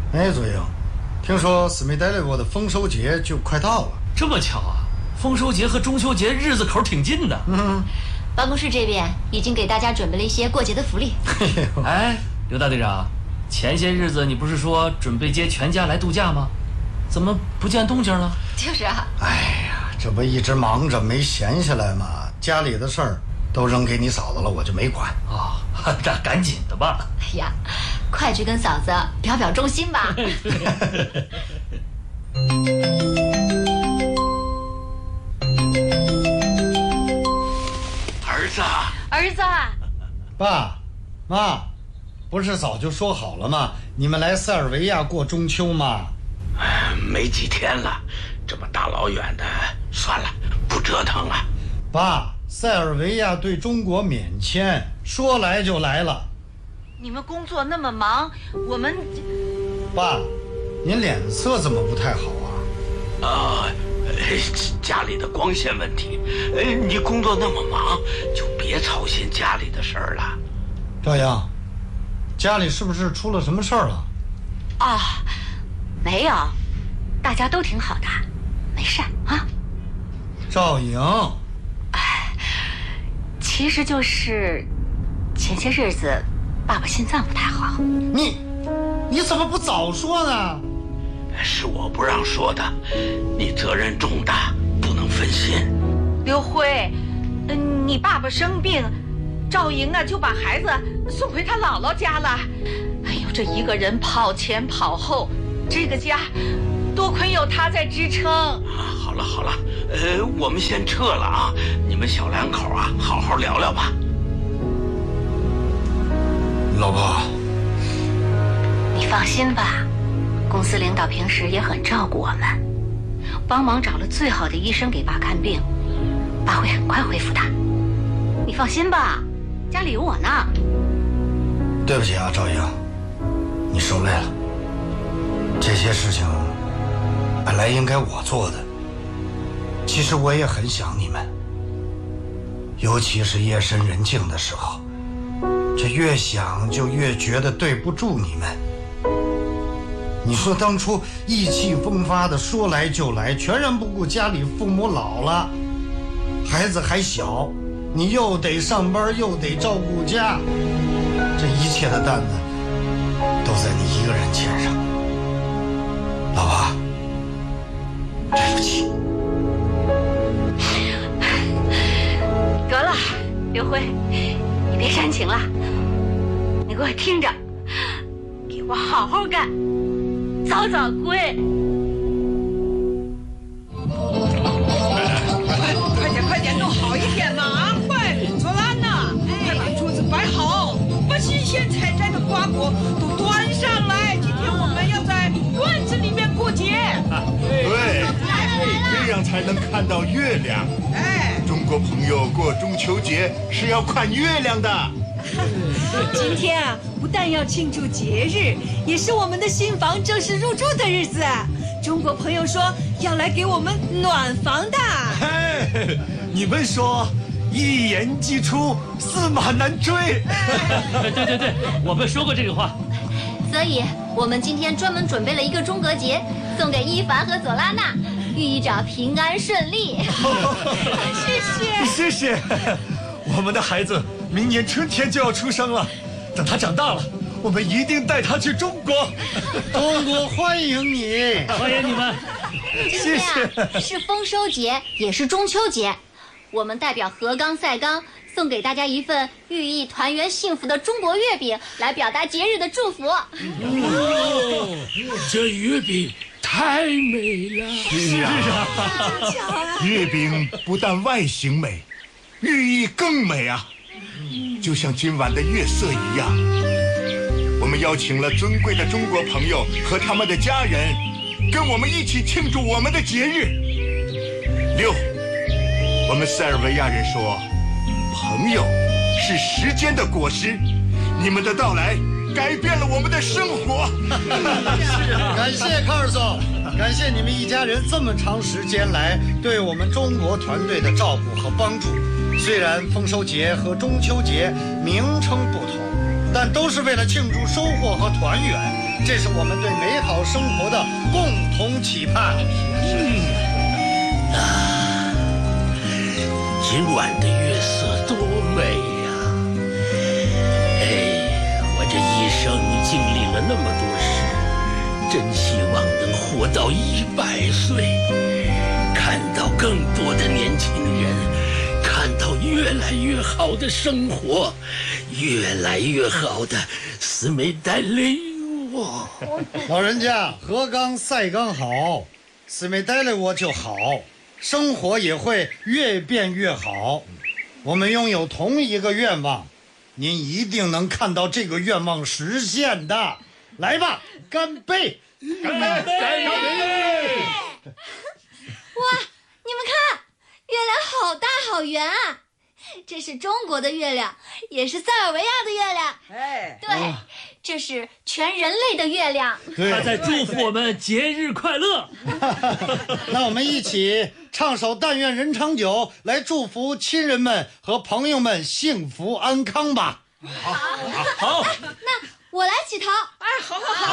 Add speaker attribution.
Speaker 1: 哎，左英，听说斯密代利沃的丰收节就快到了。
Speaker 2: 这么巧啊！丰收节和中秋节日子口挺近的。
Speaker 3: 办公室这边已经给大家准备了一些过节的福利。
Speaker 2: 哎，刘大队长，前些日子你不是说准备接全家来度假吗？怎么不见动静了？
Speaker 3: 就是啊。
Speaker 1: 哎呀，这不一直忙着没闲下来吗？家里的事儿都扔给你嫂子了，我就没管。
Speaker 2: 啊，那赶紧的吧。
Speaker 3: 哎呀，快去跟嫂子表表忠心吧。
Speaker 4: 儿子，
Speaker 1: 爸妈，不是早就说好了吗？你们来塞尔维亚过中秋吗？
Speaker 5: 没几天了，这么大老远的，算了，不折腾了。
Speaker 1: 爸，塞尔维亚对中国免签，说来就来了。
Speaker 4: 你们工作那么忙，我们……
Speaker 1: 爸，您脸色怎么不太好啊？
Speaker 5: 家里的光线问题。你工作那么忙，就别操心家里的事儿了。
Speaker 1: 赵英，家里是不是出了什么事儿了？
Speaker 4: 啊，没有，大家都挺好的，没事啊。
Speaker 1: 赵英，
Speaker 4: 其实就是前些日子爸爸心脏不太好。
Speaker 1: 你怎么不早说呢？
Speaker 5: 是我不让说的，你责任重大，不能分心。
Speaker 4: 刘辉，你爸爸生病，赵莹啊就把孩子送回他姥姥家了。哎呦，这一个人跑前跑后，这个家多亏有他在支撑。
Speaker 5: 好了，我们先撤了啊，你们小两口啊，好好聊聊吧。
Speaker 1: 老婆，
Speaker 4: 你放心吧。公司领导平时也很照顾我们，帮忙找了最好的医生给爸看病，爸会很快恢复的。你放心吧，家里有我呢。
Speaker 1: 对不起啊，赵英，你受累了。这些事情本来应该我做的，其实我也很想你们，尤其是夜深人静的时候，这越想就越觉得对不住你们。你说当初意气风发的说来就来，全然不顾家里父母老了，孩子还小，你又得上班又得照顾家，这一切的担子都在你一个人肩上。老婆，对不起。
Speaker 4: 得了，刘辉，你别煽情了，你给我听着，给我好好干，早早归。
Speaker 6: 快点，弄好一点嘛！啊，快，左兰呐，快把桌子摆好，把新鲜采摘的瓜果都端上来。今天我们要在院子里面过节。
Speaker 7: 对，这样才能看到月亮。
Speaker 6: 哎，
Speaker 7: 中国朋友过中秋节是要看月亮的。
Speaker 8: 今天啊，不但要庆祝节日，也是我们的新房正式入住的日子。中国朋友说要来给我们暖房的。
Speaker 9: 嘿，你们说一言既出，驷马难追。
Speaker 2: 对，我们说过这个话。
Speaker 3: 所以我们今天专门准备了一个中国结，送给伊凡和佐拉娜，寓意着平安顺利。
Speaker 9: 谢谢。我们的孩子明年春天就要出生了，等他长大了，我们一定带他去中国。
Speaker 1: 中国欢迎你，
Speaker 2: 欢迎你们。
Speaker 3: 今天啊是丰收节，也是中秋节，我们代表河刚赛刚送给大家一份寓意团圆幸福的中国月饼，来表达节日的祝福。
Speaker 5: 这月饼太美了。
Speaker 7: 是啊，月饼不但外形美，寓意更美啊！就像今晚的月色一样，我们邀请了尊贵的中国朋友和他们的家人，跟我们一起庆祝我们的节日。6，我们塞尔维亚人说，朋友是时间的果实，你们的到来改变了我们的生活。
Speaker 1: 感谢卡尔总，感谢你们一家人这么长时间来对我们中国团队的照顾和帮助。虽然丰收节和中秋节名称不同， 但都是为了庆祝收获和团圆，这是我们对美好生活的共同期盼。
Speaker 5: 今晚的月色多美呀！我这一生经历了那么多事，真希望能活到100岁，看到更多的年轻人，看到越来越好的生活，越来越好的斯美代雷我。
Speaker 1: 老人家，河刚赛刚好，斯美代雷我就好，生活也会越变越好。我们拥有同一个愿望，您一定能看到这个愿望实现的。来吧，干杯！
Speaker 9: 干杯！干杯！
Speaker 3: 哇，你们看，月亮好大好圆啊！这是中国的月亮，也是塞尔维亚的月亮。对，这是全人类的月亮。
Speaker 2: 他在祝福我们节日快乐。
Speaker 1: 那我们一起唱首《但愿人长久》，来祝福亲人们和朋友们幸福安康吧。
Speaker 9: 好，
Speaker 3: 那我来起头。
Speaker 6: 好好好。